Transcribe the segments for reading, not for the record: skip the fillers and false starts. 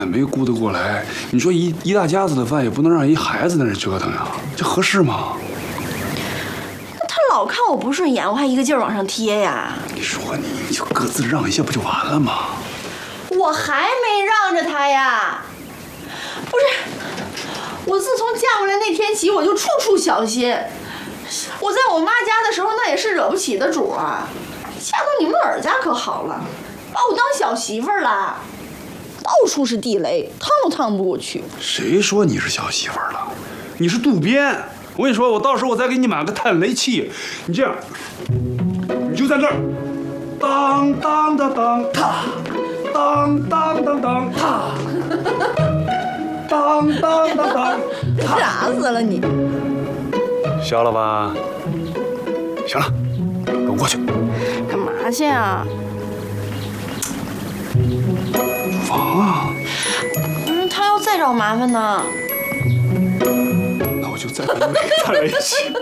没顾得过来。你说一大家子的饭也不能让一孩子在那折腾呀，这合适吗？ 他老看我不顺眼，我还一个劲儿往上贴呀。 你说你就各自让一下不就完了吗？ 我还没让着他呀。不是，我自从嫁过来那天起，我就处处小心。我在我妈家的时候，那也是惹不起的主啊。嫁到你们尔家可好了，把我当小媳妇儿了，到处是地雷，趟都趟不过去。 谁说你是小媳妇儿了？你是渡边。我跟你说，我到时候我再给你买个探雷器。你这样，你就在这儿，当当当当踏，当当当当踏，当当当当， 傻死了你！ 消了吧？行了，跟我过去。 干嘛去啊？ 厨房啊。 他要再找麻烦呢。 那我就再给你买个探雷器。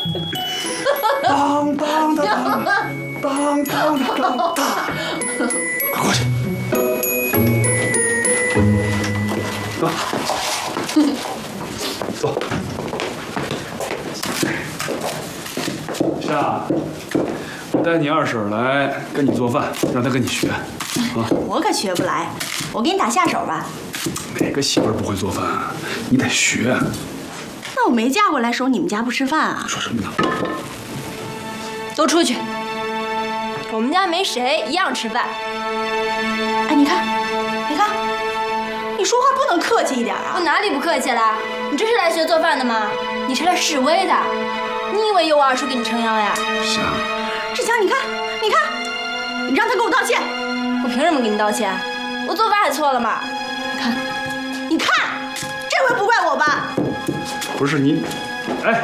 当当当当，当当当当，快过去。走。夏，我带你二婶来跟你做饭，让她跟你学。啊， 我可学不来，我给你打下手吧。 哪个媳妇儿不会做饭啊？你得学。 那我没嫁过来时候，你们家不吃饭啊？ 说什么呢？ 都出去！我们家没谁，一样吃饭。 哎，你看，你说话不能客气一点啊！ 我哪里不客气了？你这是来学做饭的吗？你是来示威的。你以为有我二叔给你撑腰呀？ 夏， 志强，你看，你让他给我道歉。 我凭什么给你道歉？我做饭还错了吗？ 你看，这回不怪我吧？ 不是你，哎。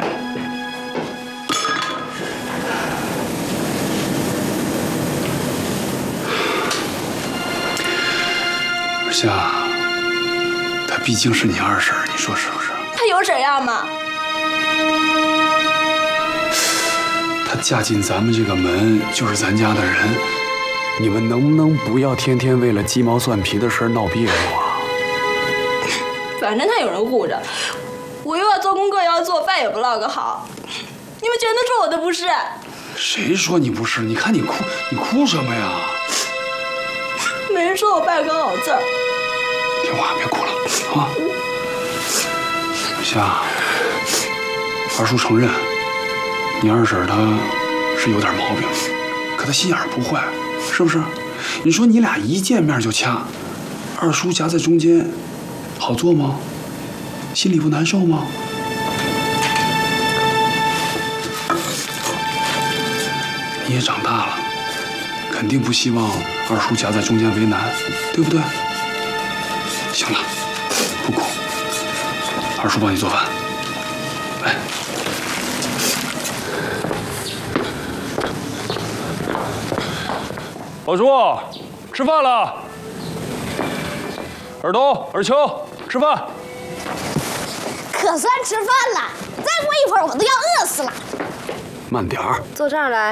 夏，她毕竟是你二婶，你说是不是？ 她有怎样吗？ 她嫁进咱们这个门，就是咱家的人。你们能不能不要天天为了鸡毛蒜皮的事闹别扭啊？ 反正她有人护着，我又要做功课，又要做饭，也不落个好。你们全都说我的不是。 谁说你不是？你看你哭什么呀？ 没人说我拜个好字儿。 听话，别哭了啊！夏，二叔承认，你二婶她是有点毛病，可她心眼不坏，是不是？你说你俩一见面就掐，二叔夹在中间，好做吗？心里不难受吗？你也长大了，肯定不希望二叔夹在中间为难，对不对？行了，不哭，二叔帮你做饭。来，老叔，吃饭了。尔东、尔秋，吃饭。 可算吃饭了，再过一会儿我都要饿死了。 慢点儿， 坐这儿来。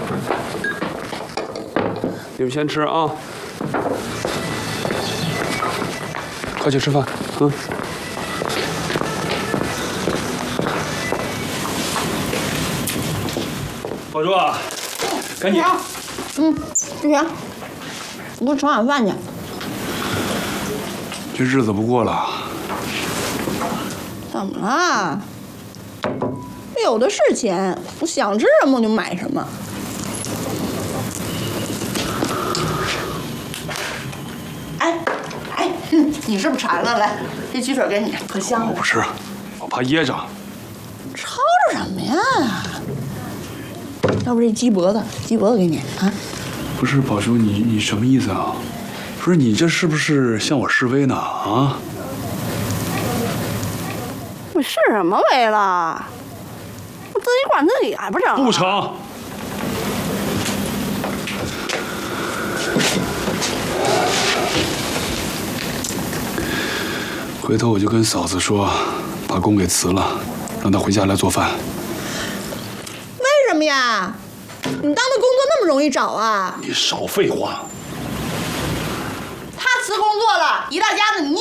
你们先吃啊。快去吃饭，老朱啊，赶紧。 志强，我不吃晚饭去。 这日子不过了。 怎么了？有的是钱，我想吃什么我就买什么。哎，你是不是馋了？来，这鸡腿给你，可香了。 我不吃，我怕噎着。 吵吵什么呀？要不这鸡脖子给你啊？ 不是宝叔，你什么意思啊？不是你这是不是向我示威呢？啊？ 我示什么威了？我自己管自己还不成？ 不成。回头我就跟嫂子说，把工给辞了，让她回家来做饭。 为什么呀？你当的工作那么容易找啊？ 你少废话。 他辞工作了，一大家子你